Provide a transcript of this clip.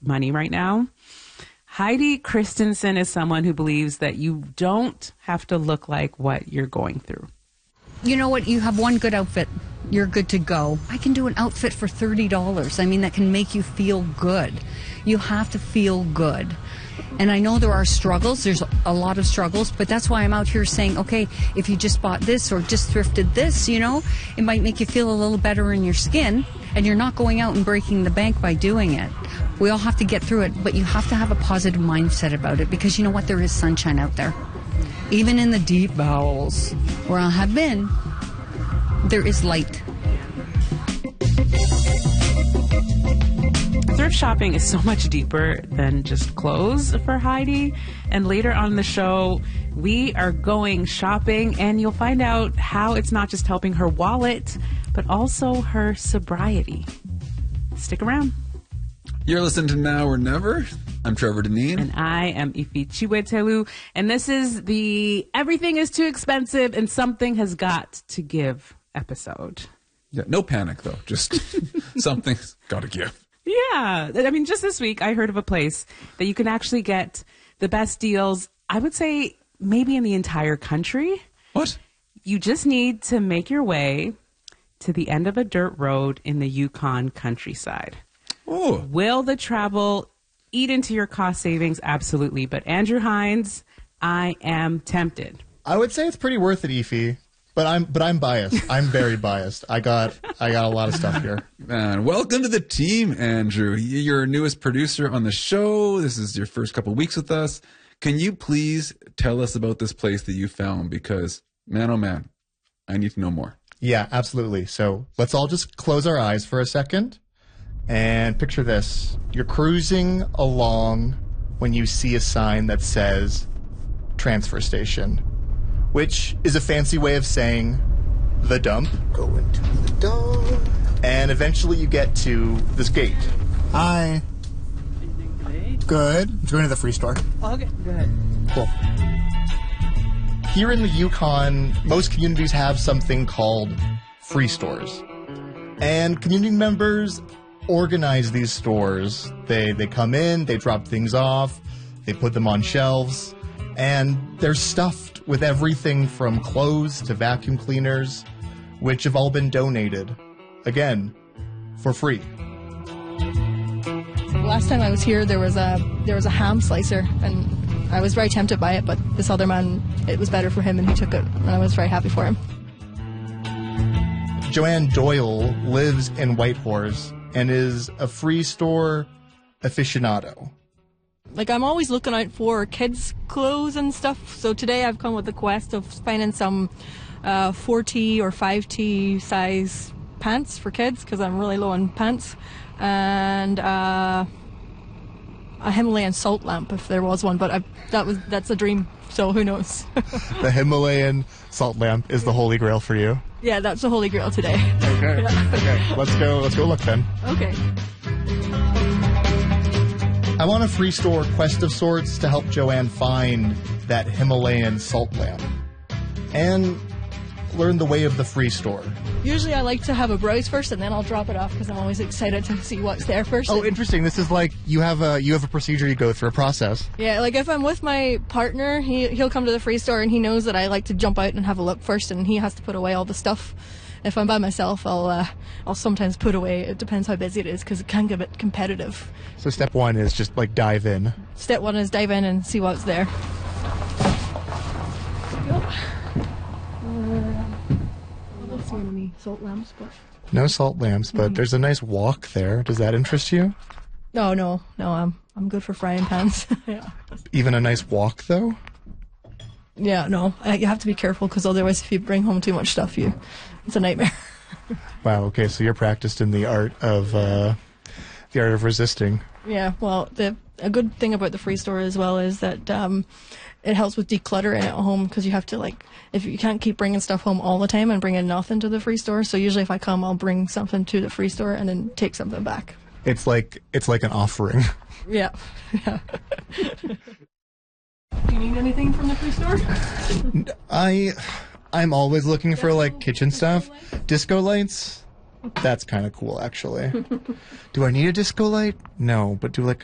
money right now. Heidi Christensen is someone who believes that you don't have to look like what you're going through. You know what? You have one good outfit, you're good to go. I can do an outfit for $30. I mean, that can make you feel good. You have to feel good. And I know there are struggles. There's a lot of struggles, but that's why I'm out here saying, okay, if you just bought this or just thrifted this, you know, it might make you feel a little better in your skin, and you're not going out and breaking the bank by doing it. We all have to get through it, but you have to have a positive mindset about it, because you know what? There is sunshine out there. Even in the deep bowels where I have been, there is light. Thrift shopping is so much deeper than just clothes for Heidi. And later on in the show, we are going shopping, and you'll find out how it's not just helping her wallet, but also her sobriety. Stick around. You're listening to Now or Never. I'm Trevor Deneen. And I am Ifi Chiwetelu. And this is the Everything is Too Expensive and Something Has Got to Give episode. Yeah, no panic, though. Just something's got to give. Yeah. I mean, just this week, I heard of a place that you can actually get the best deals, I would say maybe in the entire country. What? You just need to make your way to the end of a dirt road in the Yukon countryside. Oh. Will the travel eat into your cost savings? Absolutely. But Andrew Hines, I am tempted. I would say it's pretty worth it, Efi. But I'm biased. I'm very biased. I got a lot of stuff here. Man, welcome to the team, Andrew. You're our newest producer on the show. This is your first couple weeks with us. Can you please tell us about this place that you found? Because, man, oh man, I need to know more. Yeah, absolutely. So let's all just close our eyes for a second and picture this. You're cruising along when you see a sign that says transfer station, which is a fancy way of saying the dump. Going to the dump. And eventually you get to this gate. Hi. Good. I'm going to the free store. Okay, go ahead. Cool. Here in the Yukon, most communities have something called free stores. And community members organize these stores. They come in, they drop things off, they put them on shelves, and they're stuffed with everything from clothes to vacuum cleaners, which have all been donated, again, for free. Last time I was here, there was a ham slicer, and I was very tempted by it, but this other man, it was better for him, and he took it, and I was very happy for him. Joanne Doyle lives in Whitehorse and is a free store aficionado. Like, I'm always looking out for kids' clothes and stuff, so today I've come with the quest of finding some 4T or 5T size pants for kids, because I'm really low on pants, and a Himalayan salt lamp, if there was one, but that's a dream, so who knows. The Himalayan salt lamp is the holy grail for you. Yeah, that's the holy grail today. Okay. Yeah. Okay. Let's go look then. Okay. I'm on a free store quest of sorts to help Joanne find that Himalayan salt lamp and learn the way of the free store. Usually I like to have a browse first, and then I'll drop it off, because I'm always excited to see what's there first. Oh, interesting. This is like you have a procedure you go through, a process. Yeah, like if I'm with my partner, he'll come to the free store, and he knows that I like to jump out and have a look first, and he has to put away all the stuff. If I'm by myself, I'll sometimes put away. It depends how busy it is, because it can get a bit competitive. So step one is just like dive in. Step one is dive in and see what's there. I don't see any salt lamps, but... No salt lamps, but there's a nice wok there. Does that interest you? No, I'm good for frying pans. Yeah. Even a nice wok, though? Yeah, no. You have to be careful, because otherwise if you bring home too much stuff, it's a nightmare. Wow, okay, so you're practiced in the art of resisting. Yeah, well, a good thing about the free store as well is that it helps with decluttering at home, because you have to, like, if you can't keep bringing stuff home all the time and bringing nothing to the free store, so usually if I come, I'll bring something to the free store and then take something back. It's like an offering. Yeah. Do you need anything from the free store? I'm always looking for, like, kitchen stuff. Disco lights? That's kind of cool, actually. Do I need a disco light? No, but do, like,